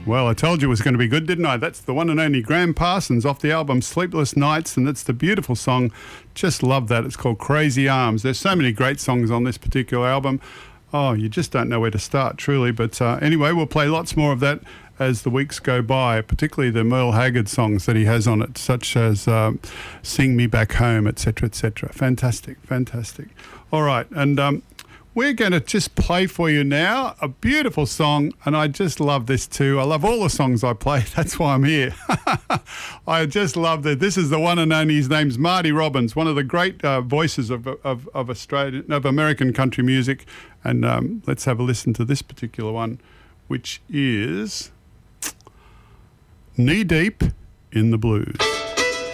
Well, I told you it was going to be good, didn't I? That's the one and only Graham Parsons off the album Sleepless Nights, and it's the beautiful song. Just love that. It's called Crazy Arms. There's so many great songs on this particular album. Oh, you just don't know where to start, truly. But anyway, we'll play lots more of that as the weeks go by, particularly the Merle Haggard songs that he has on it, such as Sing Me Back Home, etc., etc. Fantastic, fantastic. All right, and we're going to just play for you now a beautiful song, and I just love this too. I love all the songs I play. That's why I'm here. I just love that. This is the one and only. His name's Marty Robbins, one of the great voices of American country music. And let's have a listen to this particular one, which is Knee Deep in the Blues.